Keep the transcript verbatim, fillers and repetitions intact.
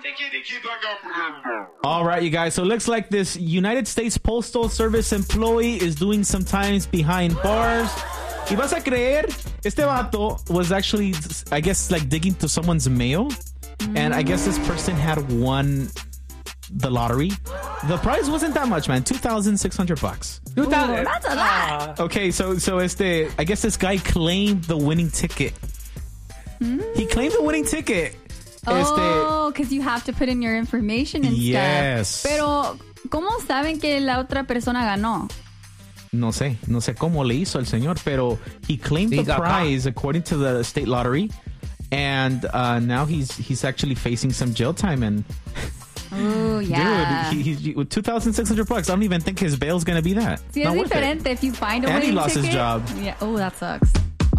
All right, you guys. So it looks like this United States Postal Service employee is doing some times behind bars. Y vas a creer, este vato was actually, I guess, like digging to someone's mail. Mm. And I guess this person had won the lottery. The prize wasn't that much, man. two thousand six hundred bucks. Ooh, that's a lot. Okay, so so este, I guess this guy claimed the winning ticket. Mm. He claimed the winning ticket. Oh, because you have to put in your information and yes. stuff. Pero, ¿cómo saben que la otra persona ganó? No sé, no sé cómo le hizo el señor, pero he claimed the prize according to the state lottery, and uh, now he's he's actually facing some jail time. And oh yeah, dude, he, he, with two thousand six hundred bucks, I don't even think his bail's gonna be that. Sí, es diferente if you find a and winning he lost ticket. his job. Yeah. Oh, that sucks.